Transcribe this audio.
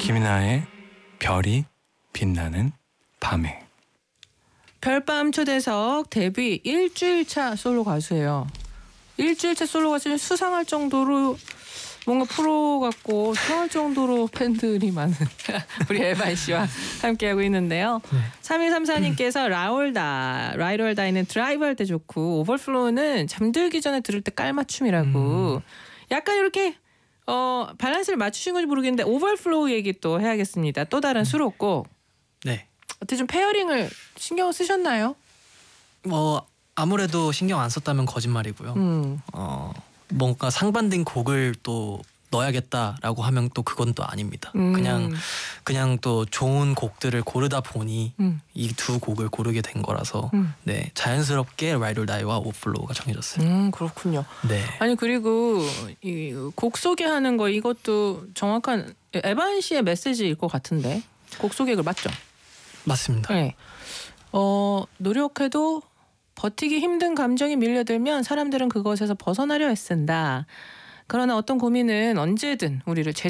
김이나의 별이 빛나는 밤에. 별밤 초대석 데뷔 일주일차 솔로 가수예요. 일주일차 솔로 가수는 수상할 정도로 뭔가 프로 같고 수상할 정도로 팬들이 많은 우리 에반 씨와 함께하고 있는데요. 3134님께서 라이롤다이는 드라이브 할 때 좋고 오버플로우는 잠들기 전에 들을 때 깔맞춤이라고. 약간 이렇게 밸런스를 맞추신 건지 모르겠는데 오버플로우 얘기 또 해야겠습니다. 또 다른 수록곡. 네. 어떻게 좀 페어링을 신경 쓰셨나요? 아무래도 신경 안 썼다면 거짓말이고요. 뭔가 상반된 곡을 또 넣어야겠다라고 하면 또 그건 또 아닙니다. 그냥 또 좋은 곡들을 고르다 보니 이 두 곡을 고르게 된 거라서 네, 자연스럽게 라이드 올 다이와 오버플로우가 정해졌어요. 그렇군요. 네. 아니 그리고 이 곡 소개하는 거 이것도 정확한 에반 씨의 메시지일 것 같은데 곡 소개가 맞죠? 맞습니다. 네. 노력해도 버티기 힘든 감정이 밀려들면 사람들은 그것에서 벗어나려 애쓴다. 그러나 어떤 고민은 언제든 우리를